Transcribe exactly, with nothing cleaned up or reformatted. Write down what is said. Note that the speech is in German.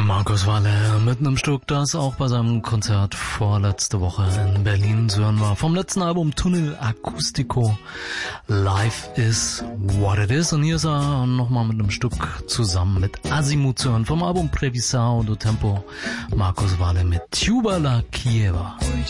Markus Walle mit einem Stück, das auch bei seinem Konzert vorletzte Woche in Berlin zu hören war. Vom letzten Album Tunnel Acústico, Life is What It Is. Und hier ist er nochmal mit einem Stück zusammen mit Azimuth zu hören. Vom Album Previsão do Tempo, Markus Walle mit Tuba La Kieva.